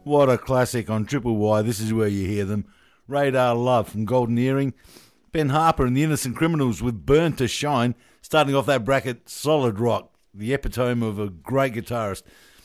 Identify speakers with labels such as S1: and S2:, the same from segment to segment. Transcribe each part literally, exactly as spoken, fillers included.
S1: What a classic on Triple Y. This is where you hear them. Radar Love from Golden Earring. Ben Harper and the Innocent Criminals with Burn to Shine. Starting off that bracket, Solid Rock, the epitome of a great guitarist.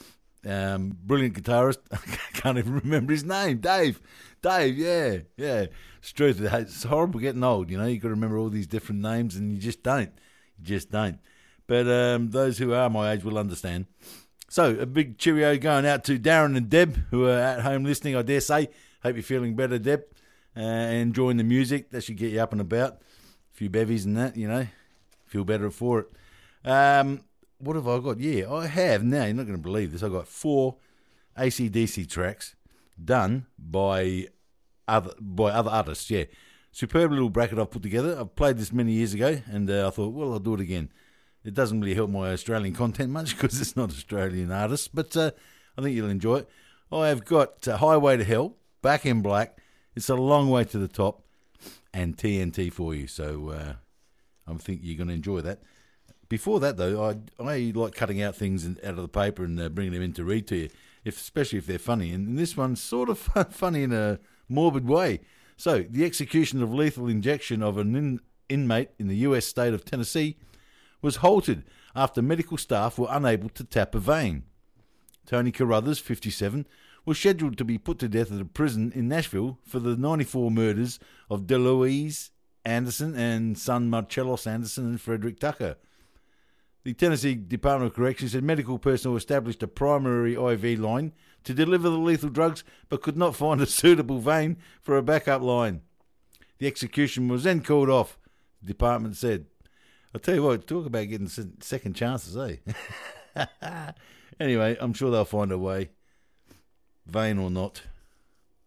S1: Um, brilliant guitarist. I can't even remember his name. Dave. Dave, yeah, yeah. It's truth. It's horrible getting old, you know. You've got to remember all these different names and you just don't. You just don't. But um, those who are my age will understand. So, a big cheerio going out to Darren and Deb, who are at home listening, I dare say. Hope you're feeling better, Deb, uh, and enjoying the music. That should get you up and about. A few bevies and that, you know. Feel better for it. Um, what have I got? Yeah, I have now. You're not going to believe this. I've got four A C D C tracks done by other by other artists, yeah. Superb little bracket I've put together. I've played this many years ago, and uh, I thought, well, I'll do it again. It doesn't really help my Australian content much because it's not Australian artists, but uh, I think you'll enjoy it. I have got uh, Highway to Hell, Back in Black, It's a Long Way to the Top, and T N T for you. So uh, I think you're going to enjoy that. Before that, though, I I like cutting out things out of the paper and uh, bringing them in to read to you, if, especially if they're funny. And this one's sort of funny in a morbid way. So, the execution of lethal injection of an in, inmate in the U S state of Tennessee was halted after medical staff were unable to tap a vein. Tony Carruthers, fifty-seven, was scheduled to be put to death at a prison in Nashville for the ninety-four murders of DeLuise Anderson and son Marcellus Anderson and Frederick Tucker. The Tennessee Department of Corrections said medical personnel established a primary I V line to deliver the lethal drugs but could not find a suitable vein for a backup line. The execution was then called off, the department said. I'll tell you what, talk about getting second chances, eh? Anyway, I'm sure they'll find a way, vein or not.